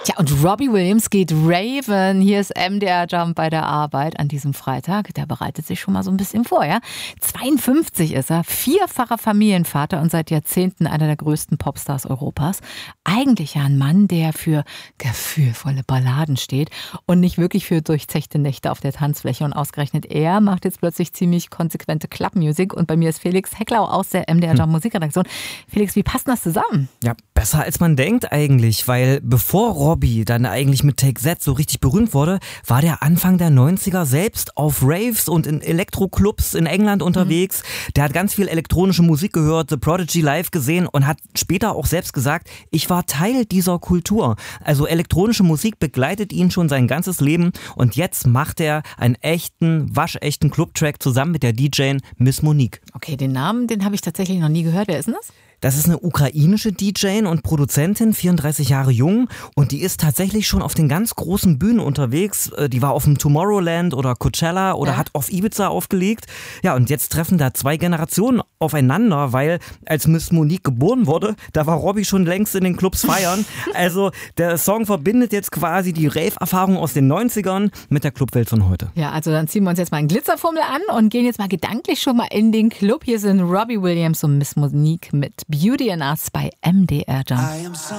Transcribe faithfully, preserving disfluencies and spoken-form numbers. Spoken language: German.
Tja, und Robbie Williams geht raven. Hier ist M D R Jump bei der Arbeit an diesem Freitag. Der bereitet sich schon mal so ein bisschen vor, ja? zweiundfünfzig ist er, vierfacher Familienvater und seit Jahrzehnten einer der größten Popstars Europas. Eigentlich ja ein Mann, der für gefühlvolle Balladen steht und nicht wirklich für durchzechte Nächte auf der Tanzfläche. Und ausgerechnet er macht jetzt plötzlich ziemlich konsequente Clubmusik. Und bei mir ist Felix Hecklau aus der M D R Jump Musikredaktion. Felix, wie passt das zusammen? Ja, besser als man denkt eigentlich, weil bevor Robbie dann eigentlich mit Take That so richtig berühmt wurde, war der Anfang der neunziger selbst auf Raves und in Elektroclubs in England unterwegs. Mhm. Der hat ganz viel elektronische Musik gehört, The Prodigy live gesehen und hat später auch selbst gesagt, ich war Teil dieser Kultur. Also elektronische Musik begleitet ihn schon sein ganzes Leben und jetzt macht er einen echten, waschechten Clubtrack zusammen mit der D J Miss Monique. Okay, den Namen, den habe ich tatsächlich noch nie gehört. Wer ist denn das? Das ist eine ukrainische D J und Produzentin, vierunddreißig Jahre jung und die ist tatsächlich schon auf den ganz großen Bühnen unterwegs. Die war auf dem Tomorrowland oder Coachella oder ja. hat auf Ibiza aufgelegt. Ja, und jetzt treffen da zwei Generationen aufeinander, weil als Miss Monique geboren wurde, da war Robbie schon längst in den Clubs feiern. Also der Song verbindet jetzt quasi die Rave-Erfahrung aus den neunzigern mit der Clubwelt von heute. Ja, also dann ziehen wir uns jetzt mal einen Glitzerfummel an und gehen jetzt mal gedanklich schon mal in den Club. Hier sind Robbie Williams und Miss Monique mit Beauty and Us bei M D R Jump.